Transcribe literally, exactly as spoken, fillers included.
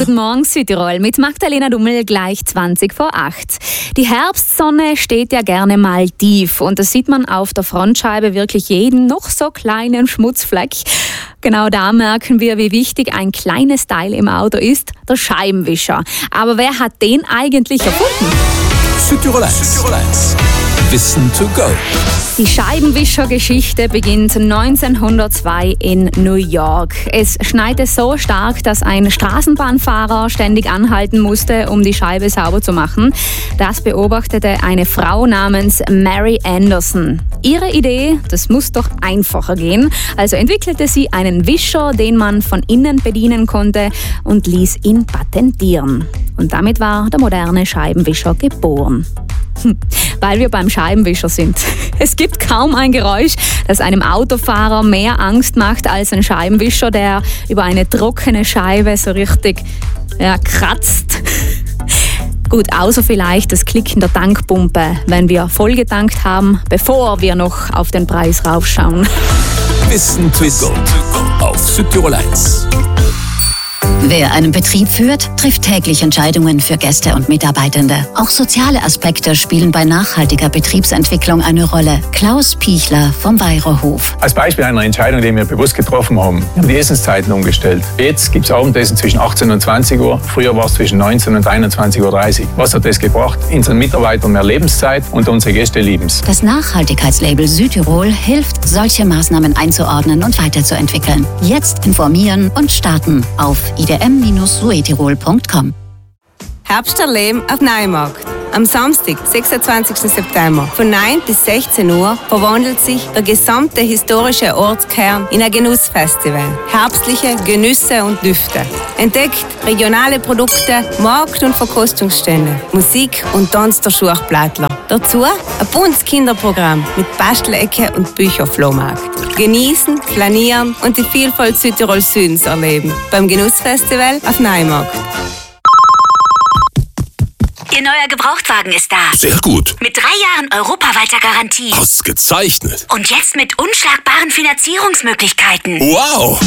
Guten Morgen Südtirol mit Magdalena Dummel, gleich zwanzig vor acht. Die Herbstsonne steht ja gerne mal tief und das sieht man auf der Frontscheibe wirklich jeden noch so kleinen Schmutzfleck. Genau da merken wir, wie wichtig ein kleines Teil im Auto ist, der Scheibenwischer. Aber wer hat den eigentlich erfunden? Südtirol eins. Wissen to go. Die Scheibenwischer-Geschichte beginnt neunzehnhundertzwei in New York. Es schneite so stark, dass ein Straßenbahnfahrer ständig anhalten musste, um die Scheibe sauber zu machen. Das beobachtete eine Frau namens Mary Anderson. Ihre Idee, das muss doch einfacher gehen. Also entwickelte sie einen Wischer, den man von innen bedienen konnte und ließ ihn patentieren. Und damit war der moderne Scheibenwischer geboren. Hm, weil wir beim Scheibenwischer sind. Es gibt kaum ein Geräusch, das einem Autofahrer mehr Angst macht als ein Scheibenwischer, der über eine trockene Scheibe so richtig ja, kratzt. Gut, außer vielleicht das Klicken der Tankpumpe, wenn wir vollgetankt haben, bevor wir noch auf den Preis raufschauen. Wissen to go auf Südtirol eins. Wer einen Betrieb führt, trifft täglich Entscheidungen für Gäste und Mitarbeitende. Auch soziale Aspekte spielen bei nachhaltiger Betriebsentwicklung eine Rolle. Klaus Pichler vom Weyrerhof. Als Beispiel einer Entscheidung, die wir bewusst getroffen haben. Wir haben die Essenszeiten umgestellt. Jetzt gibt es Abendessen zwischen achtzehn und zwanzig Uhr. Früher war es zwischen neunzehn und einundzwanzig Uhr dreißig. Was hat das gebracht? Unseren Mitarbeitern mehr Lebenszeit und unsere Gäste lieben es. Das Nachhaltigkeitslabel Südtirol hilft, solche Maßnahmen einzuordnen und weiterzuentwickeln. Jetzt informieren und starten auf i d m Bindestrich suetirol punkt com. Herbsterleben auf Neumarkt. Am Samstag, sechsundzwanzigsten September, von neun bis sechzehn Uhr verwandelt sich der gesamte historische Ortskern in ein Genussfestival. Herbstliche Genüsse und Düfte. Entdeckt regionale Produkte, Markt- und Verkostungsstände, Musik und Tanz der Schurchblattler. Dazu ein buntes Kinderprogramm mit Bastelecke und Bücherflohmarkt. Genießen, flanieren und die Vielfalt Südtirol Südens erleben. Beim Genussfestival auf Neumarkt. Ihr neuer Gebrauchtwagen ist da. Sehr gut. Mit drei Jahren europaweiter Garantie. Ausgezeichnet. Und jetzt mit unschlagbaren Finanzierungsmöglichkeiten. Wow.